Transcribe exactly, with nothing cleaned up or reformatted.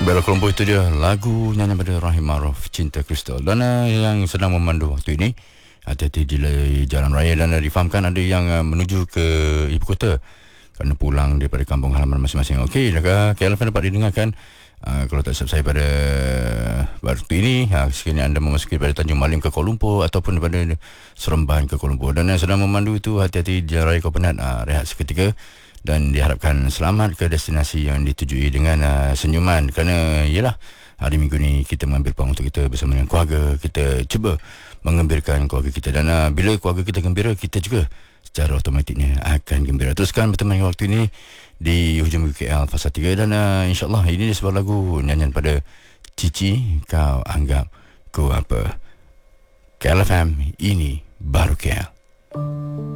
Bella Colombo itu dia lagu nyanyian pada Rahim Arif, Cinta Kristal. Dan uh, yang sedang memandu waktu ini, hati-hati di jalan raya, dan uh, difahamkan ada yang uh, menuju ke ibu kota kerana pulang daripada kampung halaman masing-masing. Okey, jaga K L F M dapat didengarkan. Uh, kalau tak silap saya pada waktu ini, uh, sekiranya anda memasuki pada Tanjung Malim ke Kuala Lumpur ataupun daripada Seremban ke Kuala Lumpur, dan yang sedang memandu itu hati-hati di jalan raya. Kau penat, uh, rehat seketika dan diharapkan selamat ke destinasi yang ditujui dengan uh, senyuman, kerana ialah hari minggu ni kita mengambil peluang untuk kita bersama dengan keluarga kita, cuba mengembirakan keluarga kita, dan uh, bila keluarga kita gembira, kita juga secara automatiknya akan gembira. Teruskan berteman waktu ini di hujung K L Fasa tiga, dan uh, insyaAllah ini dia sebuah lagu nyanyian pada Cici, Kau Anggap Ku Apa. K L F M, ini baru K L.